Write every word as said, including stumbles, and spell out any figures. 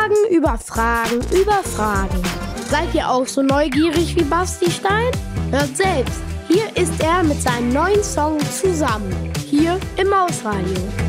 Fragen über Fragen über Fragen. Seid ihr auch so neugierig wie Basti Stein? Hört selbst, hier ist er mit seinem neuen Song Zusammen, hier im Mausradio.